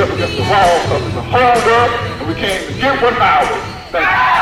up against the wall because it's a hard work and we came to get what's ours. Thank you.